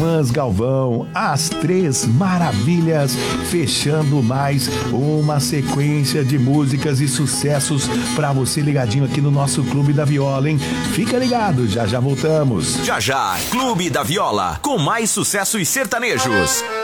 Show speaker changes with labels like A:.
A: Irmãs Galvão, As Três Maravilhas, fechando mais uma sequência de músicas e sucessos pra você ligadinho aqui no nosso Clube da Viola, hein? Fica ligado, já já voltamos.
B: Já já, Clube da Viola, com mais sucessos sertanejos.